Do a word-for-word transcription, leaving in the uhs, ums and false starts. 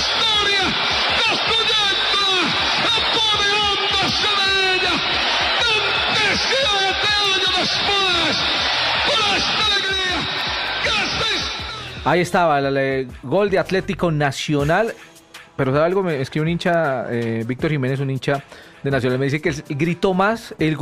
storia, costruyendola, pone onda sobre ella, veintisiete años después, por esta alegría, que se... Ahí estaba el, el gol de Atlético Nacional. Pero ¿sabe algo? Me escribe un hincha, eh, Víctor Jiménez, un hincha de Nacional, me dice que él gritó más el gol